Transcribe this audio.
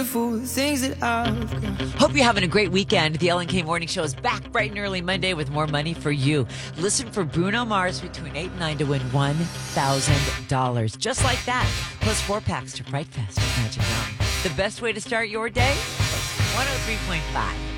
for the things that I've got. Hope you're having a great weekend. The L&K Morning Show is back bright and early Monday with more money for you. Listen for Bruno Mars between 8 and 9 to win $1,000. Just like that. Plus 4-packs to Fright Fest at Magic Mountain. The best way to start your day? 103.5.